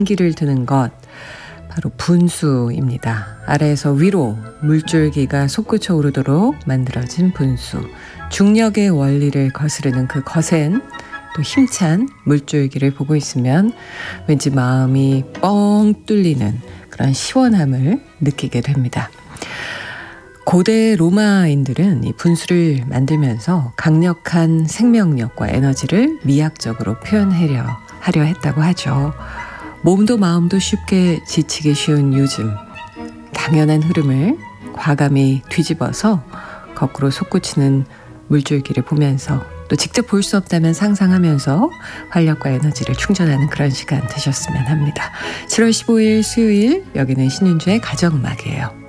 기를 드는 것, 바로 분수입니다. 아래에서 위로 물줄기가 솟구쳐 오르도록 만들어진 분수. 중력의 원리를 거스르는 그 거센 또 힘찬 물줄기를 보고 있으면 왠지 마음이 뻥 뚫리는 그런 시원함을 느끼게 됩니다. 고대 로마인들은 이 분수를 만들면서 강력한 생명력과 에너지를 미학적으로 하려 했다고 하죠. 몸도 마음도 쉽게 지치기 쉬운 요즘, 당연한 흐름을 과감히 뒤집어서 거꾸로 솟구치는 물줄기를 보면서 또 직접 볼 수 없다면 상상하면서 활력과 에너지를 충전하는 그런 시간 되셨으면 합니다. 7월 15일 수요일, 여기는 신윤주의 가정음악이에요.